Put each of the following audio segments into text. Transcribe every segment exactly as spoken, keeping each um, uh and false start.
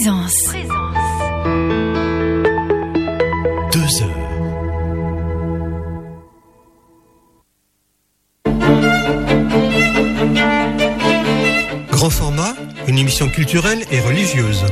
Présence. Présence. Deux heures. Grand format, une émission culturelle et religieuse.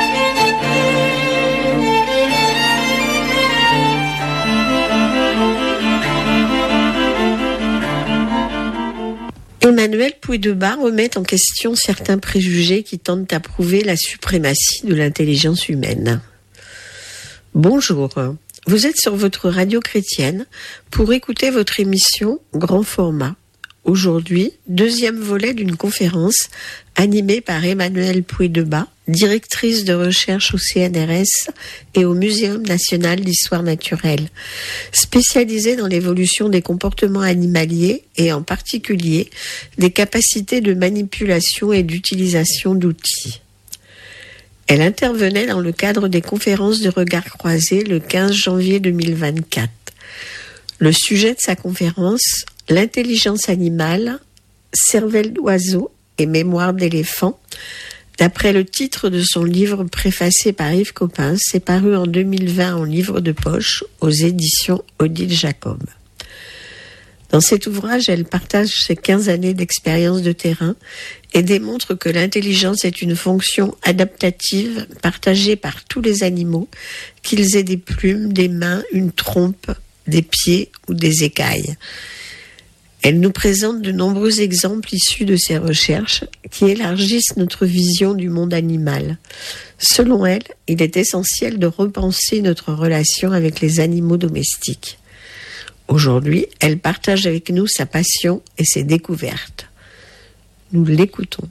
Emmanuel Puydebas remet en question certains préjugés qui tentent à prouver la suprématie de l'intelligence humaine. Bonjour, vous êtes sur votre radio chrétienne pour écouter votre émission Grand Format. Aujourd'hui, deuxième volet d'une conférence animée par Emmanuel Puydebas, directrice de recherche au C N R S et au Muséum national d'histoire naturelle, spécialisée dans l'évolution des comportements animaliers et en particulier des capacités de manipulation et d'utilisation d'outils. Elle intervenait dans le cadre des conférences de regard croisé le quinze janvier deux mille vingt-quatre. Le sujet de sa conférence, l'intelligence animale, cervelle d'oiseau et mémoire d'éléphant, d'après le titre de son livre préfacé par Yves Coppens, est paru en deux mille vingt en livre de poche aux éditions Odile Jacob. Dans cet ouvrage, elle partage ses quinze années d'expérience de terrain et démontre que l'intelligence est une fonction adaptative partagée par tous les animaux, qu'ils aient des plumes, des mains, une trompe, des pieds ou des écailles. Elle nous présente de nombreux exemples issus de ses recherches qui élargissent notre vision du monde animal. Selon elle, il est essentiel de repenser notre relation avec les animaux domestiques. Aujourd'hui, elle partage avec nous sa passion et ses découvertes. Nous l'écoutons.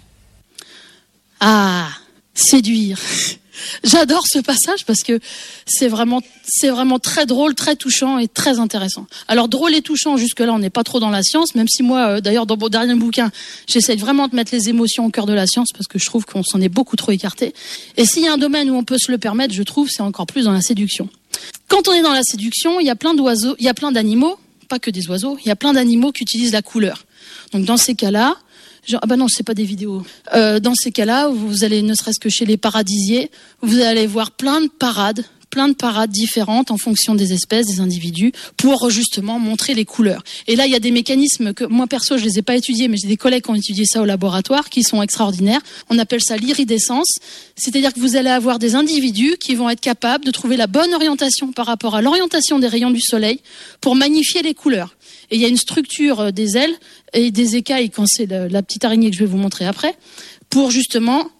Ah, séduire. J'adore ce passage parce que c'est vraiment, c'est vraiment très drôle, très touchant et très intéressant. Alors drôle et touchant, jusque-là, on n'est pas trop dans la science, même si moi, euh, d'ailleurs, dans mon dernier bouquin, j'essaie vraiment de mettre les émotions au cœur de la science parce que je trouve qu'on s'en est beaucoup trop écarté. Et s'il y a un domaine où on peut se le permettre, je trouve, c'est encore plus dans la séduction. Quand on est dans la séduction, il y a plein d'oiseaux, il y a plein d'animaux, pas que des oiseaux, il y a plein d'animaux qui utilisent la couleur. Donc dans ces cas-là, genre, ah bah non, c'est pas des vidéos. Euh, dans ces cas-là, vous allez, ne serait-ce que chez les paradisiers, vous allez voir plein de parades, plein de parades différentes en fonction des espèces, des individus, pour justement montrer les couleurs. Et là, il y a des mécanismes que moi perso, je les ai pas étudiés, mais j'ai des collègues qui ont étudié ça au laboratoire, qui sont extraordinaires. On appelle ça l'iridescence, c'est-à-dire que vous allez avoir des individus qui vont être capables de trouver la bonne orientation par rapport à l'orientation des rayons du soleil pour magnifier les couleurs. Et il y a une structure des ailes et des écailles, quand c'est la, la petite araignée que je vais vous montrer après, pour justement